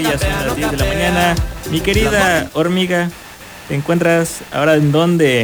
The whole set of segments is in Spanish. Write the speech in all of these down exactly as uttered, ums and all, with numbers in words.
Ya son las diez de la mañana. Mi querida hormiga, ¿te encuentras ahora en dónde?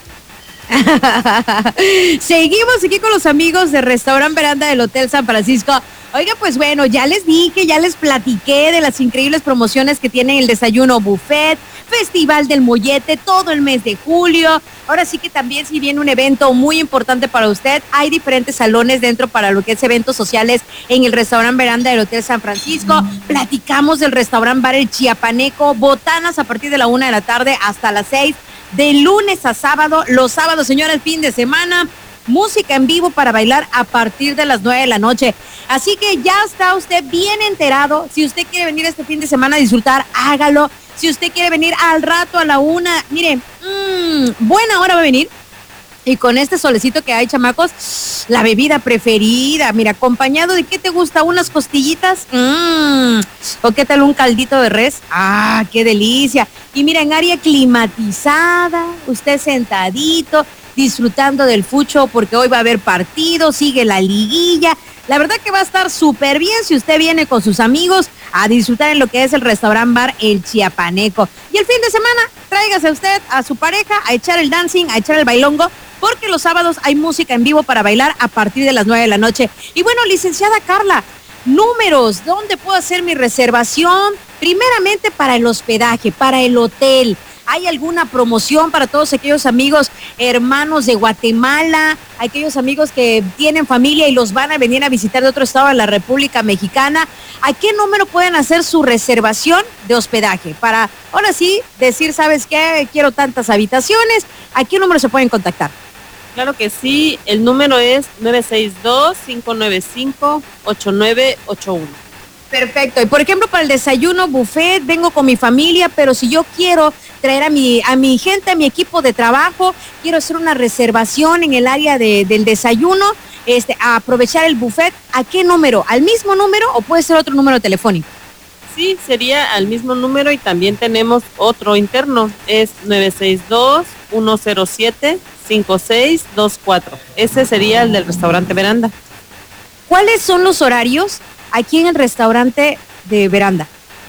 Seguimos aquí con los amigos de Restaurant Veranda del Hotel San Francisco. Oiga, pues bueno, ya les dije, ya les platiqué de las increíbles promociones que tienen el desayuno buffet, Festival del Mollete, todo el mes de julio. Ahora sí que también si viene un evento muy importante para usted, hay diferentes salones dentro para lo que es eventos sociales en el Restaurant Veranda del Hotel San Francisco. Platicamos del Restaurant Bar El Chiapaneco, botanas a partir de la una de la tarde hasta las seis, de lunes a sábado. Los sábados, señores, fin de semana, música en vivo para bailar a partir de las nueve de la noche. Así que ya está usted bien enterado. Si usted quiere venir este fin de semana a disfrutar, hágalo. Si usted quiere venir al rato a la una, mire, mmm, buena hora va a venir. Y con este solecito que hay, chamacos, la bebida preferida, mira, acompañado de ¿qué te gusta? ¿Unas costillitas? Mmm. ¿O qué tal un caldito de res? ¡Ah, qué delicia! Y mira, en área climatizada, usted sentadito, disfrutando del fucho, porque hoy va a haber partido, sigue la liguilla. La verdad que va a estar súper bien si usted viene con sus amigos a disfrutar en lo que es el Restaurant Bar El Chiapaneco. Y el fin de semana, tráigase usted a su pareja a echar el dancing, a echar el bailongo, porque los sábados hay música en vivo para bailar a partir de las nueve de la noche. Y bueno, licenciada Carla, números, ¿dónde puedo hacer mi reservación? Primeramente para el hospedaje, para el hotel. ¿Hay alguna promoción para todos aquellos amigos, hermanos de Guatemala, aquellos amigos que tienen familia y los van a venir a visitar de otro estado de la República Mexicana? ¿A qué número pueden hacer su reservación de hospedaje? Para, ahora sí, decir, ¿sabes qué? Quiero tantas habitaciones. ¿A qué número se pueden contactar? Claro que sí, el número es nueve seis dos, cinco nueve cinco, ocho nueve ocho uno. Perfecto. Y por ejemplo, para el desayuno buffet, vengo con mi familia, pero si yo quiero traer a mi, a mi gente, a mi equipo de trabajo, quiero hacer una reservación en el área de, del desayuno, este, a aprovechar el buffet, ¿a qué número? ¿Al mismo número o puede ser otro número telefónico? Sí, sería al mismo número y también tenemos otro interno, es nueve seis dos, uno cero siete, cinco seis dos cuatro. Ese sería el del restaurante Veranda. ¿Cuáles son los horarios aquí en el restaurante de Veranda?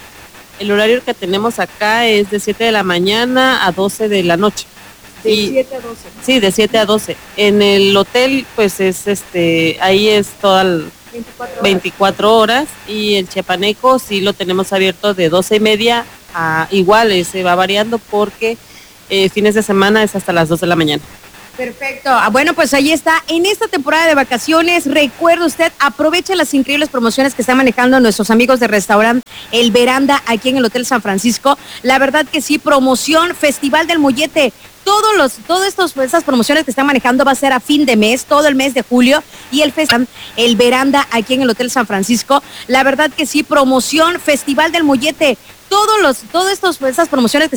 El horario que tenemos acá es de siete de la mañana a doce de la noche. De siete a doce. Sí, de siete a doce. En el hotel, pues es este, ahí es toda el veinticuatro horas. veinticuatro horas, y el Chiapaneco sí lo tenemos abierto de doce y media a igual, se va variando porque eh, fines de semana es hasta las dos de la mañana. Perfecto. Bueno, pues ahí está. En esta temporada de vacaciones, recuerde usted, aproveche las increíbles promociones que están manejando nuestros amigos de Restaurant El Veranda aquí en el Hotel San Francisco. La verdad que sí, promoción, Festival del Mollete. Todos los, todas estos, estas promociones que están manejando va a ser a fin de mes, todo el mes de julio, y el Festival El Veranda aquí en el Hotel San Francisco. La verdad que sí, promoción, Festival del Mollete. Todos los, todas estos, estas promociones que